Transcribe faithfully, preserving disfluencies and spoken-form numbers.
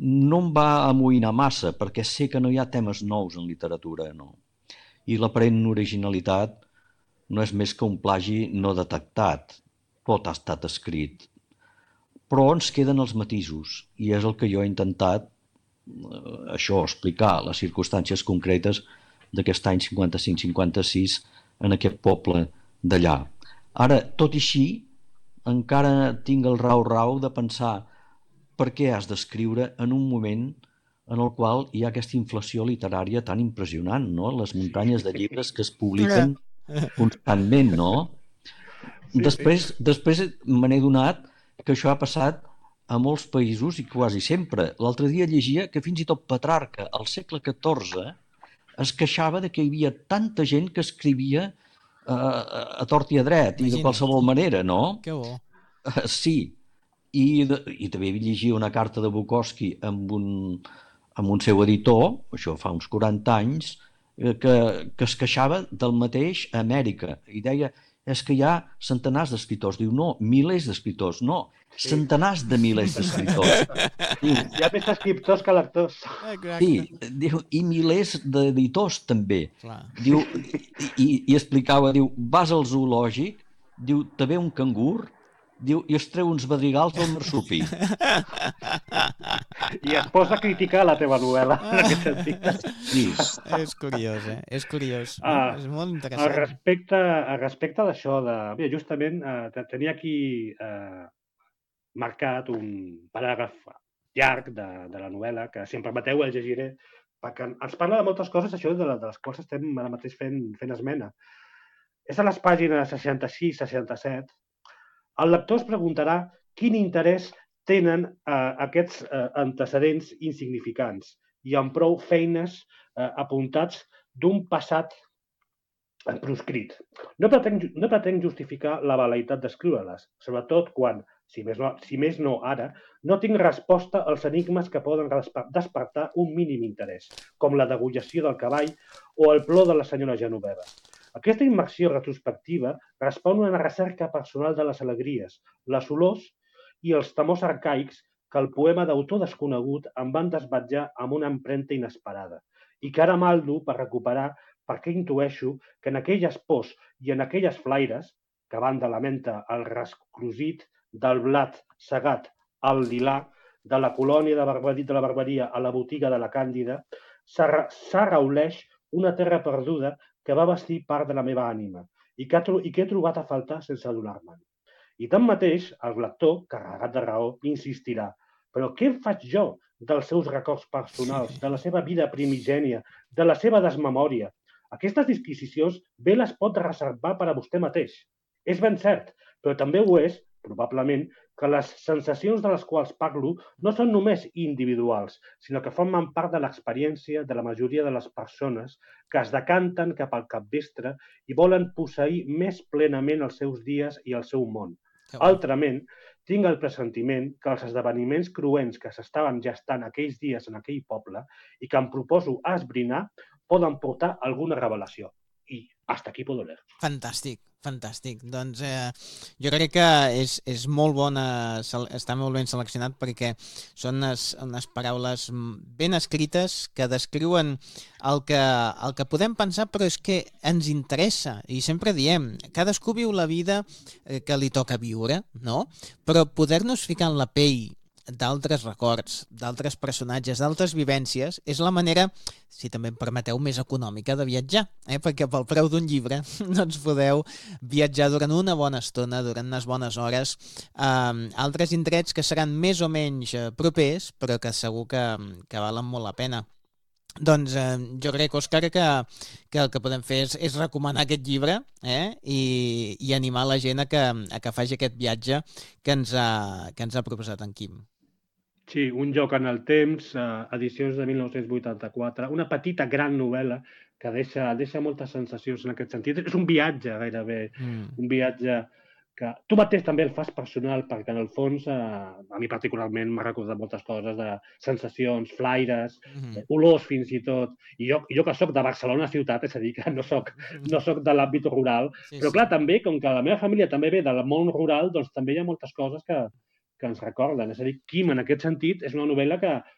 no em va amoïnar massa, perquè sé que no hi ha temes nous en literatura, no? I l'aparent originalitat no és més que un plagi no detectat. Tot ha estat escrit. Però ens queden els matisos, i és el que jo he intentat, eh, això, explicar les circumstàncies concretes d'aquest any cinquanta-cinc cinquanta-sis en aquest poble d'allà. Ara, tot i així, encara tinc el rau-rau de pensar per què has d'escriure en un moment en el qual hi ha aquesta inflació literària tan impressionant, no? Les muntanyes de llibres que es publiquen constantment, no? Sí, sí. Després, després me n'he donat que això ha passat a molts països i quasi sempre. L'altre dia llegia que fins i tot Petrarca, al segle catorze, es queixava de que hi havia tanta gent que escrivia eh, a tort i a dret i de Imagina't, qualsevol manera, no? que bo. Eh, sí, i, de, i també llegia una carta de Bukowski amb un, amb un seu editor, això fa uns quaranta anys, eh, que, que es queixava del mateix a Amèrica i deia és que hi ha centenars d'escriptors. Diu, no, milers d'escriptors. No, Sí. centenars de milers d'escriptors. Diu, Hi ha més escriptors que lectors. sí, Exacte. diu, i milers d'editors també. Clar. Diu, i, i, i explicava, diu, vas al zoològic, diu, te ve un cangur, diu, i es treu uns madrigals del marsupi. I es posa a criticar la teva novel·la, en aquest sentit. Sí, És curiós, eh? És curiós. No? Ah, És molt al interessant. respecte, al respecte d'això, de... Mira, justament eh, tenia aquí eh, marcat un paràgraf llarg de, de la novel·la, que si em permeteu el llegiré, perquè ens parla de moltes coses, això de, de les quals estem ara mateix fent, fent esmena. És a les pàgines seixanta-sis seixanta-set. El lector es preguntarà quin interès tenen eh, aquests eh, antecedents insignificants i amb prou feines eh, apuntats d'un passat proscrit. No pretenc, no pretenc justificar la veleïtat d'escriure-les, sobretot quan, si més, no, si més no ara, no tinc resposta als enigmes que poden despertar un mínim interès, com la degollació del cavall o el plor de la senyora Genoveva. Aquesta immersió retrospectiva respon a una recerca personal de les alegries, les olors i els temors arcaics que el poema d'autor desconegut em van desvetjar amb una empremta inesperada i que ara maldo per recuperar perquè intueixo que en aquelles pors i en aquelles flaires, que van de la menta al rasclosit, del blat segat al lilà, de la colònia de, barbaria, de la barbaria a la botiga de la Càndida, s'arrauleix una terra perduda que va vestir part de la meva ànima i que, i que he trobat a faltar sense adonar-me'n. I tanmateix, el lector, carregat de raó, insistirà. Però què faig jo dels seus records personals, de la seva vida primigènia, de la seva desmemòria? Aquestes disquisicions bé les pot reservar per a vostè mateix. És ben cert, però també ho és, probablement, que les sensacions de les quals parlo no són només individuals, sinó que formen part de l'experiència de la majoria de les persones que es decanten cap al capvespre i volen posseir més plenament els seus dies i el seu món. Altrament, tinc el pressentiment que els esdeveniments cruents que s'estaven gestant aquells dies en aquell poble i que em proposo esbrinar poden portar alguna revelació. I hasta aquí puedo leer. Fantàstic, fantàstic. Doncs eh, jo crec que és, és molt bona, està molt ben seleccionat perquè són unes, unes paraules ben escrites que descriuen el que, el que podem pensar, però és que ens interessa. I sempre diem, cadascú viu la vida que li toca viure, no? Però poder-nos ficar en la pell d'altres records, d'altres personatges, d'altres vivències, és la manera, si també em permeteu, més econòmica de viatjar, eh? Perquè pel preu d'un llibre doncs podeu viatjar durant una bona estona, durant unes bones hores, a eh, altres indrets que seran més o menys propers, però que segur que, que valen molt la pena. Doncs eh, jo crec, Òscar, que, que el que podem fer és, és recomanar aquest llibre eh? I, i animar la gent a que, a que faci aquest viatge que ens ha, que ens ha proposat en Quim. Sí, Un joc en el temps, eh, edicions de mil nou-cents vuitanta-quatre, una petita gran novel·la que deixa, deixa moltes sensacions en aquest sentit. És un viatge gairebé, mm. un viatge que tu mateix també el fas personal, perquè en el fons, eh, a mi particularment m'ha recordat moltes coses de sensacions, flaires, mm. eh, olors fins i tot. I jo, jo que sóc de Barcelona ciutat, és a dir, que no sóc, no sóc de l'àmbit rural, sí, però clar, sí. també, com que la meva família també ve del món rural, doncs també hi ha moltes coses que, que ens recorden. És a dir, Quim, en aquest sentit, és una novel·la que